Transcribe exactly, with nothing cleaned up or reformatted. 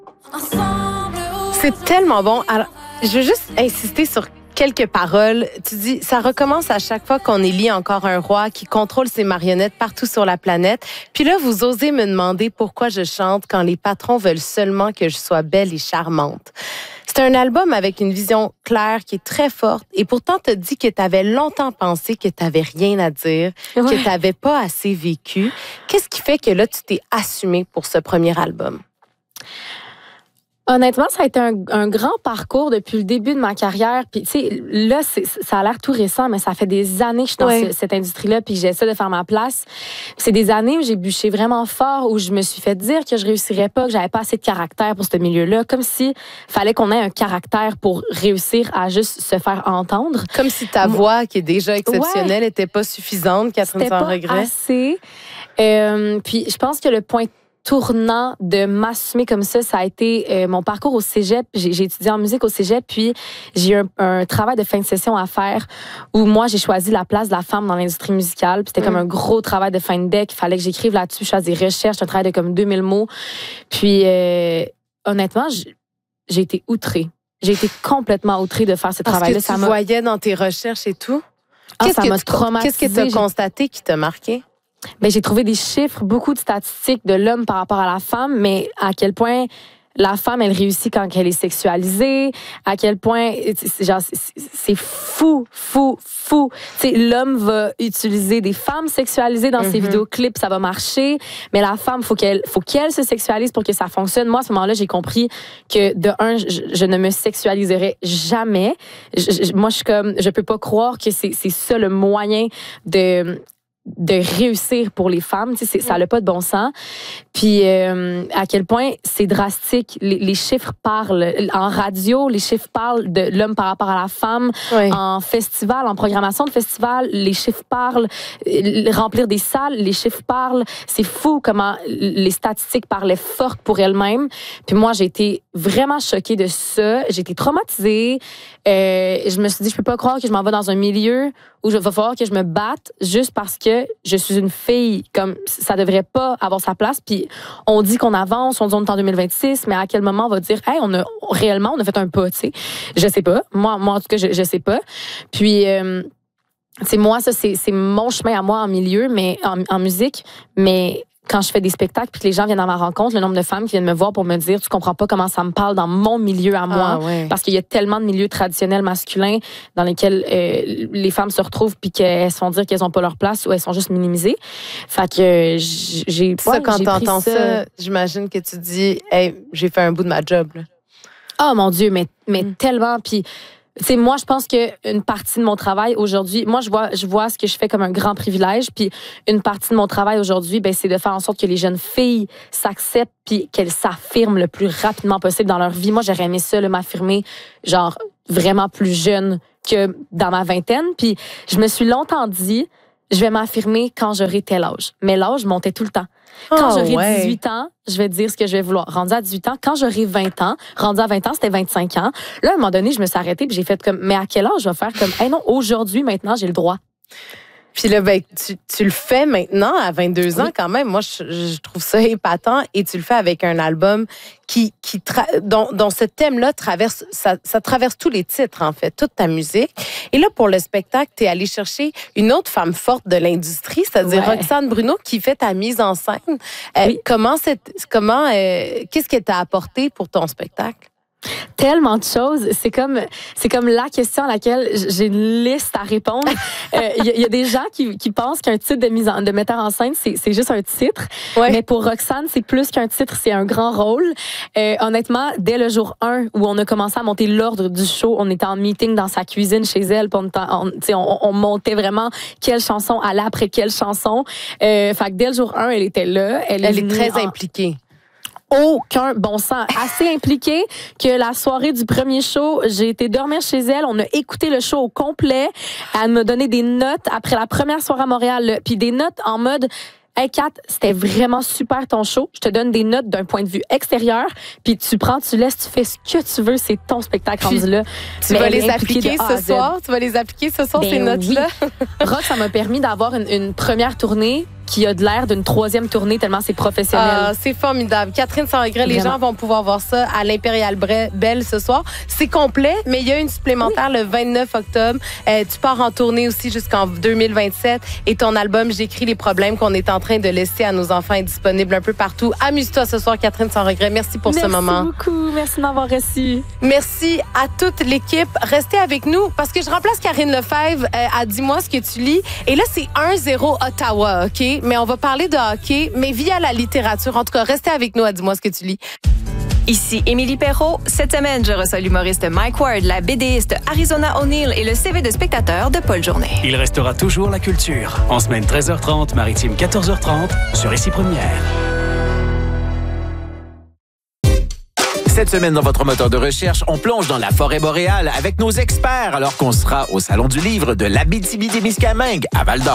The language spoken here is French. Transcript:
C'est tellement bon. Alors, je veux juste insister sur quelques paroles. Tu dis, ça recommence à chaque fois qu'on élit encore un roi qui contrôle ses marionnettes partout sur la planète. Puis là, vous osez me demander pourquoi je chante quand les patrons veulent seulement que je sois belle et charmante. C'est un album avec une vision claire qui est très forte et pourtant t'as dit que t'avais longtemps pensé que t'avais rien à dire, ouais. que t'avais pas assez vécu. Qu'est-ce qui fait que là, tu t'es assumée pour ce premier album? Honnêtement, ça a été un, un grand parcours depuis le début de ma carrière. Puis, tu sais, là, c'est, ça a l'air tout récent, mais ça fait des années que je suis dans ouais. ce, cette industrie-là, puis j'essaie de faire ma place. Puis c'est des années où j'ai bûché vraiment fort, où je me suis fait dire que je réussirais pas, que j'avais pas assez de caractère pour ce milieu-là, comme si fallait qu'on ait un caractère pour réussir à juste se faire entendre. Comme si ta voix, qui est déjà exceptionnelle, ouais. était pas suffisante, Catherine Sans Regret. Assez. Euh, puis, je pense que le point tournant de m'assumer comme ça, ça a été euh, mon parcours au cégep. J'ai, j'ai étudié en musique au cégep, puis j'ai eu un, un travail de fin de session à faire où moi, j'ai choisi la place de la femme dans l'industrie musicale. Puis c'était mm. comme un gros travail de fin de deck. Il fallait que j'écrive là-dessus. Je fasse des recherches, un travail de comme deux mille mots. Puis euh, honnêtement, j'ai été outrée. J'ai été complètement outrée de faire ce Parce travail-là. Parce que tu ça voyais dans tes recherches et tout? Ah, Qu'est-ce ça que m'a tu, traumatisée. Qu'est-ce que tu as constaté qui t'a marqué? Ben, j'ai trouvé des chiffres, beaucoup de statistiques de l'homme par rapport à la femme, mais à quel point la femme, elle réussit quand elle est sexualisée, à quel point, c'est, genre, c'est fou, fou, fou. Tu sais, l'homme va utiliser des femmes sexualisées dans mm-hmm. ses vidéoclips, ça va marcher, mais la femme, faut qu'elle, faut qu'elle se sexualise pour que ça fonctionne. Moi, à ce moment-là, j'ai compris que, de un, je, je ne me sexualiserai jamais. Je, je, moi, je suis comme, je peux pas croire que c'est, c'est ça le moyen de de réussir pour les femmes, tu sais, ça n'a pas de bon sens. Puis euh, à quel point c'est drastique. Les, les chiffres parlent. En radio, les chiffres parlent de l'homme par rapport à la femme. Oui. En festival, en programmation de festival, les chiffres parlent. Remplir des salles, les chiffres parlent. C'est fou comment les statistiques parlaient fortes pour elles-mêmes. Puis moi, j'ai été vraiment choquée de ça. J'ai été traumatisée. Euh, je me suis dit, je peux pas croire que je m'en vais dans un milieu où il va falloir que je me batte juste parce que je suis une fille. Comme ça devrait pas avoir sa place. Puis on dit qu'on avance, on dit qu'on est en deux mille vingt-six, mais à quel moment on va dire, hey, on a réellement, on a fait un pas, tu sais. Je sais pas. Moi, moi en tout cas, je, je sais pas. Puis euh, c'est moi, ça, c'est, c'est mon chemin à moi en milieu, mais en, en musique, mais quand je fais des spectacles puis que les gens viennent à ma rencontre, le nombre de femmes qui viennent me voir pour me dire tu comprends pas comment ça me parle dans mon milieu à moi, ah, ouais. parce qu'il y a tellement de milieux traditionnels masculins dans lesquels euh, les femmes se retrouvent puis qu'elles se font dire qu'elles ont pas leur place ou elles sont juste minimisées. Fait que j'ai ça ouais, quand j'ai t'entends ça, ça, j'imagine que tu dis hey, j'ai fait un bout de ma job là. Oh mon Dieu, mais mais mm. tellement puis c'est moi je pense que une partie de mon travail aujourd'hui, moi je vois je vois ce que je fais comme un grand privilège, puis une partie de mon travail aujourd'hui, ben c'est de faire en sorte que les jeunes filles s'acceptent puis qu'elles s'affirment le plus rapidement possible dans leur vie. Moi j'aurais aimé ça là, m'affirmer genre vraiment plus jeune que dans ma vingtaine, puis je me suis longtemps dit je vais m'affirmer quand j'aurai tel âge. Mais l'âge montait tout le temps. Quand oh, j'aurai ouais. dix-huit ans, je vais dire ce que je vais vouloir. Rendu à dix-huit ans, quand j'aurai vingt ans, rendu à vingt ans, c'était vingt-cinq ans. Là, à un moment donné, je me suis arrêtée puis j'ai fait comme, mais à quel âge je vais faire comme, hey non, aujourd'hui, maintenant, j'ai le droit. Puis là, ben, tu, tu le fais maintenant à vingt-deux ans oui. quand même. Moi, je, je trouve ça épatant et tu le fais avec un album qui, qui tra- dont, dont ce thème-là traverse, ça, ça traverse tous les titres, en fait, toute ta musique. Et là, pour le spectacle, tu es allé chercher une autre femme forte de l'industrie, c'est-à-dire ouais. Roxane Bruno, qui fait ta mise en scène. Euh, oui. Comment, c'est, comment euh, qu'est-ce qu'elle t'a apporté pour ton spectacle? Tellement de choses. C'est comme, c'est comme la question à laquelle j'ai une liste à répondre. Il euh, y, y a des gens qui, qui pensent qu'un titre de mise en, de metteur en scène, c'est, c'est juste un titre. Ouais. Mais pour Roxane, c'est plus qu'un titre, c'est un grand rôle. Euh, honnêtement, dès le jour un où on a commencé à monter l'ordre du show, on était en meeting dans sa cuisine chez elle, puis on, on, on, on montait vraiment quelle chanson allait après quelle chanson. Euh, fait que dès le jour un, elle était là. Elle, elle est très en... impliquée. Aucun bon sens. Assez impliquée que la soirée du premier show, j'ai été dormir chez elle. On a écouté le show au complet. Elle m'a donné des notes après la première soirée à Montréal. Puis des notes en mode... Hey Kat, c'était vraiment super ton show. Je te donne des notes d'un point de vue extérieur, puis tu prends, tu laisses, tu fais ce que tu veux, c'est ton spectacle rendu là. Tu vas les appliquer ce soir? Tu vas les appliquer ce soir, ben ces notes-là? Oui. Rock, ça m'a permis d'avoir une, une première tournée qui a de l'air d'une troisième tournée tellement c'est professionnel. Ah, c'est formidable. Catherine Sans Regret, les gens vont pouvoir voir ça à l'Impérial Belle ce soir. C'est complet, mais il y a une supplémentaire oui. le vingt-neuf octobre. Euh, tu pars en tournée aussi jusqu'en deux mille vingt-sept et ton album J'écris les problèmes qu'on est en train de laisser à nos enfants est disponible un peu partout. Amuse-toi ce soir, Catherine Sans Regret. Merci pour Merci ce moment. Merci beaucoup. Merci de m'avoir reçu. Merci à toute l'équipe. Restez avec nous parce que je remplace Karine Lefebvre euh, à Dis-moi ce que tu lis. Et là, c'est un zéro Ottawa, OK? Mais on va parler de hockey, mais via la littérature. En tout cas, restez avec nous à Dis-moi ce que tu lis. Ici Émilie Perrault. Cette semaine, je reçois l'humoriste Mike Ward, la BDiste Arizona O'Neill et le C V de spectateur de Paul Journet. Il restera toujours la culture. En semaine treize heures trente, maritime quatorze heures trente, sur Ici Première. Cette semaine, dans votre moteur de recherche, on plonge dans la forêt boréale avec nos experts alors qu'on sera au Salon du Livre de l'Abitibi-Témiscamingue à Val-d'Or.